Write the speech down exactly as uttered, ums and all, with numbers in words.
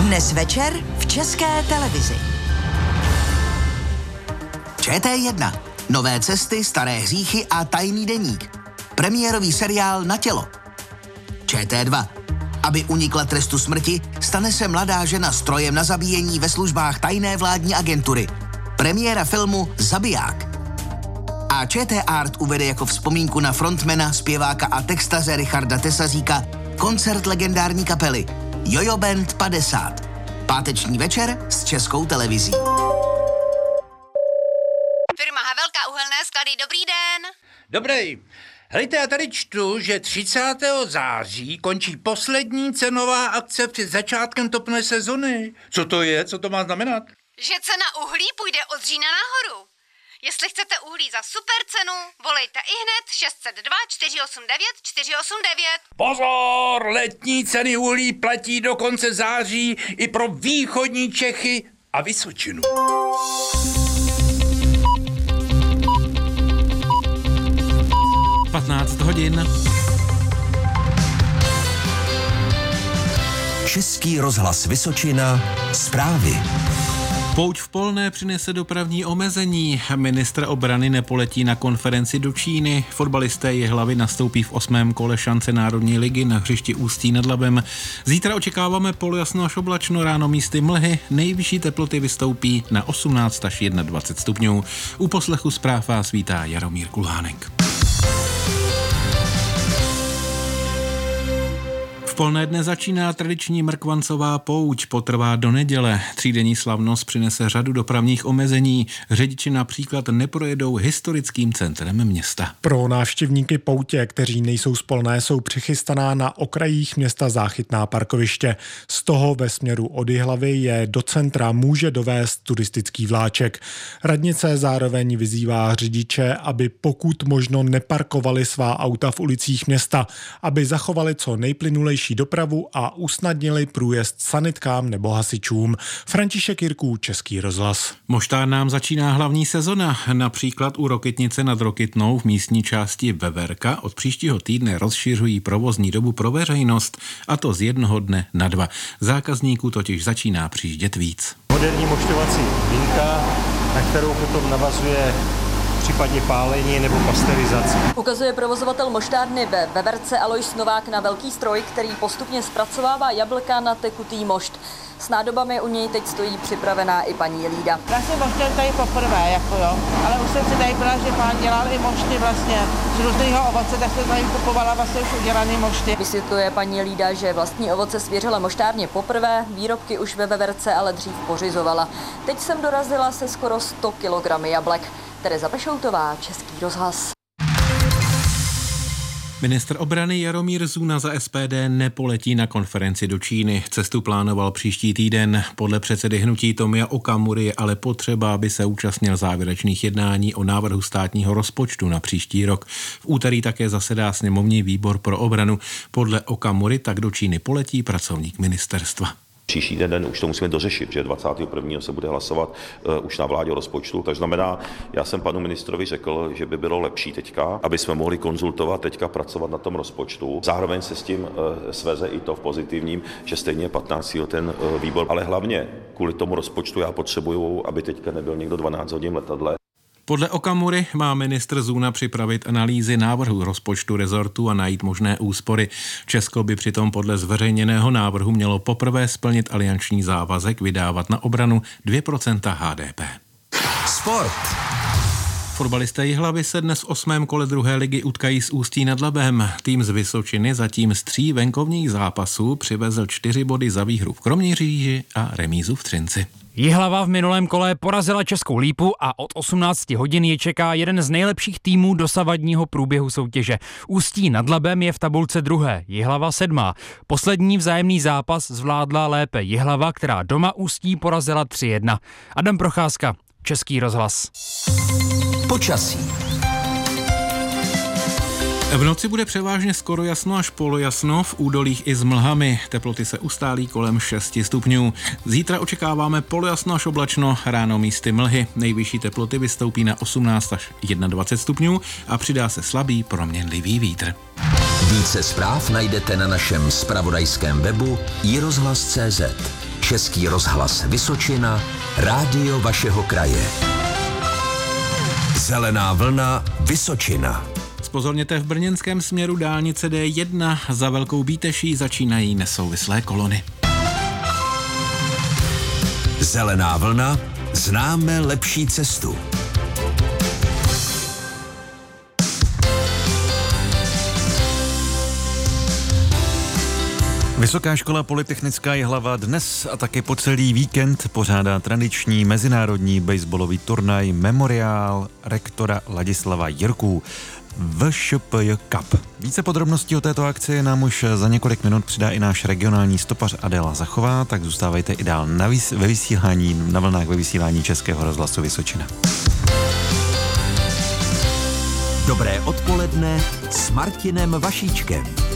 Dnes večer v České televizi. Č T jedna. Nové cesty, staré hříchy a tajný deník. Premiérový seriál Na tělo. Č T dva. Aby unikla trestu smrti, stane se mladá žena strojem na zabíjení ve službách tajné vládní agentury. Premiéra filmu Zabiják. A Č T Art uvede jako vzpomínku na frontmana, zpěváka a textaře Richarda Tesazíka koncert legendární kapely Jojo Band padesát. Páteční večer s Českou televizí. Firma Havelka uhelné sklady, dobrý den. Dobrý. Hejte, já tady čtu, že třicátého září končí poslední cenová akce před začátkem topné sezony. Co to je? Co to má znamenat? Že cena uhlí půjde od října nahoru. Jestli chcete uhlí za super cenu, volejte ihned šest set dva čtyři osm devět čtyři osm devět. Pozor! Letní ceny uhlí platí do konce září i pro východní Čechy a Vysočinu. patnáct hodin. Český rozhlas Vysočina. Zprávy. Pouť v Polné přinese dopravní omezení. Ministr obrany nepoletí na konferenci do Číny. Fotbalisté Jihlavy nastoupí v osmém kole šance Národní ligy na hřišti Ústí nad Labem. Zítra očekáváme polojasno až oblačno, ráno místy mlhy. Nejvyšší teploty vystoupí na osmnáct až dvacet jedna stupňů. U poslechu zpráv vás vítá Jaromír Kulhánek. V Polné dne začíná tradiční mrkvancová pouť, potrvá do neděle. Třídenní slavnost přinese řadu dopravních omezení. Řidiči například neprojedou historickým centrem města. Pro návštěvníky poutě, kteří nejsou z Polné, jsou přichystaná na okrajích města záchytná parkoviště. Z toho ve směru od Jihlavy je do centra může dovést turistický vláček. Radnice zároveň vyzývá řidiče, aby pokud možno neparkovali svá auta v ulicích města, aby zachovali co nejplynulejší dopravu a usnadnili průjezd sanitkám nebo hasičům. František Jirků, Český rozhlas. Moštárnám začíná hlavní sezona. Například u Rokytnice nad Rokytnou v místní části Veverka od příštího týdne rozšiřují provozní dobu pro veřejnost, a to z jednoho dne na dva. Zákazníků totiž začíná přijíždět víc. Moderní moštovací linka, na kterou potom navazuje případně pálení nebo pasterizaci. Ukazuje provozovatel moštárny ve Veverce Alois Novák na velký stroj, který postupně zpracovává jablka na tekutý mošt. S nádobami u něj teď stojí připravená i paní Lída. Já jsem moštěl tady poprvé, jako jo, ale už jsem si tady byla, že pán dělal i mošty vlastně z různého ovoce, tak jsem tady kupovala vlastně už udělaný mošty. Vysvětluje paní Lída, že vlastní ovoce svěřila moštárně poprvé, výrobky už ve Veverce ale dřív pořizovala. Teď jsem dorazila se skoro sto kilogramy jablek. Tereza Pešoutová, Český rozhlas. Ministr obrany Jaromír Zuna za S P D nepoletí na konferenci do Číny. Cestu plánoval příští týden. Podle předsedy hnutí Tomia Okamury je ale potřeba, aby se účastnil závěrečných jednání o návrhu státního rozpočtu na příští rok. V úterý také zasedá sněmovní výbor pro obranu. Podle Okamury tak do Číny poletí pracovník ministerstva. Příští den už to musíme dořešit, že dvacátého prvního se bude hlasovat uh, už na vládě o rozpočtu, takže znamená, já jsem panu ministrovi řekl, že by bylo lepší teďka, aby jsme mohli konzultovat teďka pracovat na tom rozpočtu. Zároveň se s tím uh, sveze i to v pozitivním, že stejně patnáctého ten uh, výbor, ale hlavně kvůli tomu rozpočtu já potřebuju, aby teďka nebyl někdo dvanáct hodin v letadle. Podle Okamury má ministr Zuna připravit analýzy návrhu rozpočtu rezortu a najít možné úspory. Česko by přitom podle zveřejněného návrhu mělo poprvé splnit alianční závazek vydávat na obranu dvě procenta H D P. Sport. Fotbalisté Jihlavy se dnes v osmém kole druhé ligy utkají s Ústí nad Labem. Tým z Vysočiny zatím z tří venkovních zápasů přivezl čtyři body za výhru v Kroměříži a remízu v Třinci. Jihlava v minulém kole porazila Českou Lípu a od osmnácti hodin je čeká jeden z nejlepších týmů dosavadního průběhu soutěže. Ústí nad Labem je v tabulce druhé, Jihlava sedmá. Poslední vzájemný zápas zvládla lépe Jihlava, která doma Ústí porazila tři jedna. Adam Procházka, Český rozhlas. Počasí. V noci bude převážně skoro jasno až polojasno, v údolích i s mlhami. Teploty se ustálí kolem šesti stupňů. Zítra očekáváme polojasno až oblačno, ráno místy mlhy. Nejvyšší teploty vystoupí na osmnáct až dvacet jedna stupňů a přidá se slabý proměnlivý vítr. Více zpráv najdete na našem zpravodajském webu i rozhlas tečka cé zet. Český rozhlas Vysočina, rádio vašeho kraje. Zelená vlna Vysočina. Spozorněte, v brněnském směru dálnice D jedna za Velkou Bíteší začínají nesouvislé kolony. Zelená vlna, známe lepší cestu. Vysoká škola Polytechnická Jihlava dnes a taky po celý víkend pořádá tradiční mezinárodní baseballový turnaj Memoriál rektora Ladislava Jirků V Š P J Cup. Více podrobností o této akci nám už za několik minut přidá i náš regionální stopař Adéla Zachová, tak zůstávejte i dál na vys- ve vysílání, na vlnách ve vysílání Českého rozhlasu Vysočina. Dobré odpoledne s Martinem Vašíčkem.